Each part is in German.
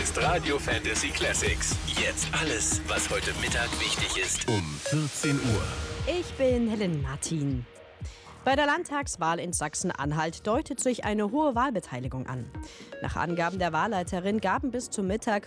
ist Radio Fantasy Classics. Jetzt alles, was heute Mittag wichtig ist. Um 14 Uhr. Ich bin Helen Martin. Bei der Landtagswahl in Sachsen-Anhalt deutet sich eine hohe Wahlbeteiligung an. Nach Angaben der Wahlleiterin gaben bis zum Mittag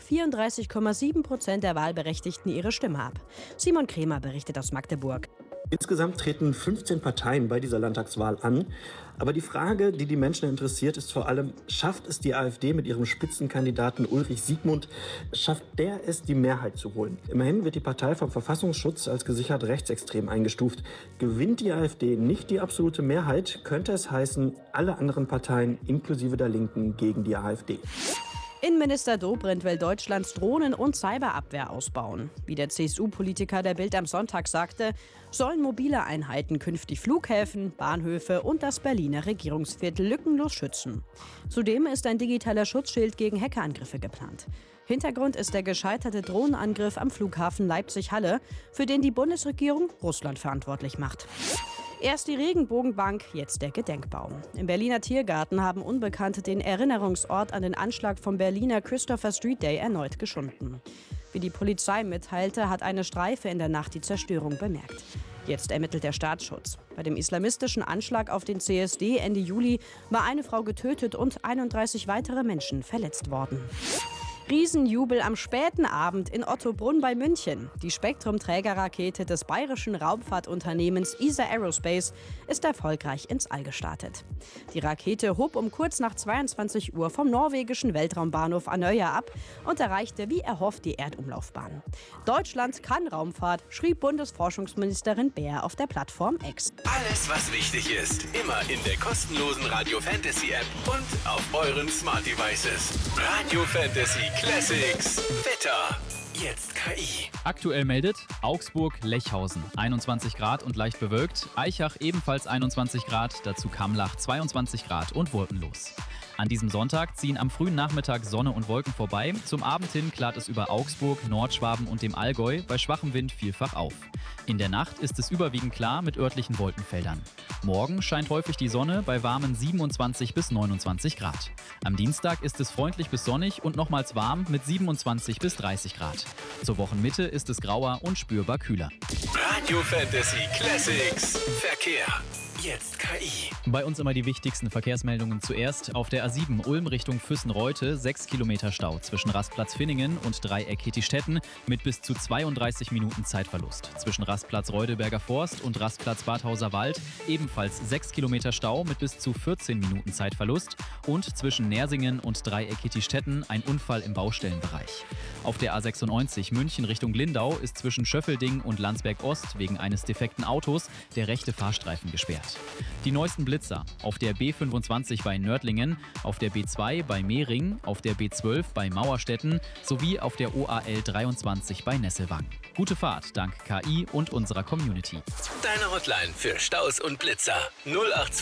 34,7% der Wahlberechtigten ihre Stimme ab. Simon Kremer berichtet aus Magdeburg. Insgesamt treten 15 Parteien bei dieser Landtagswahl an. Aber die Frage, die die Menschen interessiert, ist vor allem, schafft es die AfD mit ihrem Spitzenkandidaten Ulrich Siegmund, schafft der es, die Mehrheit zu holen? Immerhin wird die Partei vom Verfassungsschutz als gesichert rechtsextrem eingestuft. Gewinnt die AfD nicht die absolute Mehrheit, könnte es heißen, alle anderen Parteien inklusive der Linken gegen die AfD. Innenminister Dobrindt will Deutschlands Drohnen- und Cyberabwehr ausbauen. Wie der CSU-Politiker der Bild am Sonntag sagte, sollen mobile Einheiten künftig Flughäfen, Bahnhöfe und das Berliner Regierungsviertel lückenlos schützen. Zudem ist ein digitaler Schutzschild gegen Hackerangriffe geplant. Hintergrund ist der gescheiterte Drohnenangriff am Flughafen Leipzig-Halle, für den die Bundesregierung Russland verantwortlich macht. Erst die Regenbogenbank, jetzt der Gedenkbaum. Im Berliner Tiergarten haben Unbekannte den Erinnerungsort an den Anschlag vom Berliner Christopher Street Day erneut geschunden. Wie die Polizei mitteilte, hat eine Streife in der Nacht die Zerstörung bemerkt. Jetzt ermittelt der Staatsschutz. Bei dem islamistischen Anschlag auf den CSD Ende Juli war eine Frau getötet und 31 weitere Menschen verletzt worden. Riesenjubel am späten Abend in Ottobrunn bei München. Die Spektrum-Trägerrakete des bayerischen Raumfahrtunternehmens ESA Aerospace ist erfolgreich ins All gestartet. Die Rakete hob um kurz nach 22 Uhr vom norwegischen Weltraumbahnhof Andøya ab und erreichte wie erhofft die Erdumlaufbahn. Deutschland kann Raumfahrt, schrieb Bundesforschungsministerin Baer auf der Plattform X. Alles, was wichtig ist, immer in der kostenlosen Radio Fantasy App und auf euren Smart Devices. Radio Fantasy Classics. Wetter. Jetzt KI. Aktuell meldet Augsburg-Lechhausen 21 Grad und leicht bewölkt, Aichach ebenfalls 21 Grad, dazu Kamlach 22 Grad und wolkenlos. An diesem Sonntag ziehen am frühen Nachmittag Sonne und Wolken vorbei. Zum Abend hin klart es über Augsburg, Nordschwaben und dem Allgäu bei schwachem Wind vielfach auf. In der Nacht ist es überwiegend klar mit örtlichen Wolkenfeldern. Morgen scheint häufig die Sonne bei warmen 27 bis 29 Grad. Am Dienstag ist es freundlich bis sonnig und nochmals warm mit 27 bis 30 Grad. Zur Wochenmitte ist es grauer und spürbar kühler. Radio Fantasy Classics. Verkehr. Jetzt KI. Bei uns immer die wichtigsten Verkehrsmeldungen zuerst. Auf der A7 Ulm Richtung Füssen-Reute 6 Kilometer Stau zwischen Rastplatz Finningen und Dreieck Hettistetten mit bis zu 32 Minuten Zeitverlust. Zwischen Rastplatz Reudeberger Forst und Rastplatz Badhauser Wald ebenfalls 6 Kilometer Stau mit bis zu 14 Minuten Zeitverlust. Und zwischen Nersingen und Dreieck Hettistetten ein Unfall im Baustellenbereich. Auf der A96 München Richtung Lindau ist zwischen Schöffelding und Landsberg Ost wegen eines defekten Autos der rechte Fahrstreifen gesperrt. Die neuesten Blitzer auf der B25 bei Nördlingen, auf der B2 bei Mehring, auf der B12 bei Mauerstetten sowie auf der OAL 23 bei Nesselwang. Gute Fahrt dank KI und unserer Community. Deine Hotline für Staus und Blitzer 082